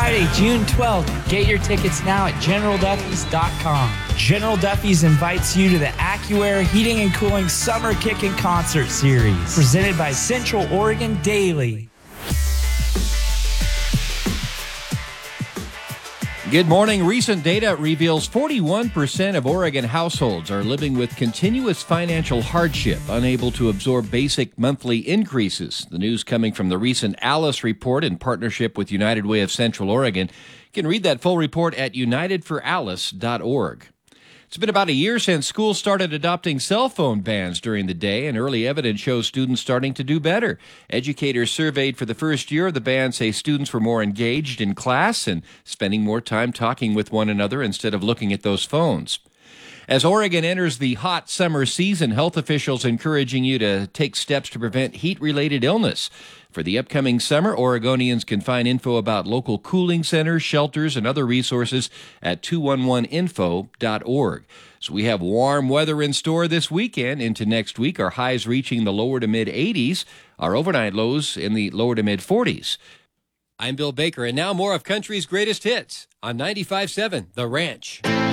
Friday, June 12th. Get your tickets now at GeneralDuffys.com. General Duffy's invites you to the AccuAir Heating and Cooling Summer Kickin' Concert Series, presented by Central Oregon Daily. Good morning. Recent data reveals 41% of Oregon households are living with continuous financial hardship, unable to absorb basic monthly increases. The news coming from the recent ALICE report in partnership with United Way of Central Oregon. You can read that full report at unitedforalice.org. It's been about a year since schools started adopting cell phone bans during the day, and early evidence shows students starting to do better. Educators surveyed for the first year of the ban say students were more engaged in class and spending more time talking with one another instead of looking at those phones. As Oregon enters the hot summer season, health officials encouraging you to take steps to prevent heat-related illness. For the upcoming summer, Oregonians can find info about local cooling centers, shelters, and other resources at 211info.org. So we have warm weather in store this weekend into next week, our highs reaching the lower to mid-80s, our overnight lows in the lower to mid-40s. I'm Bill Baker, and now more of country's greatest hits on 95.7 The Ranch.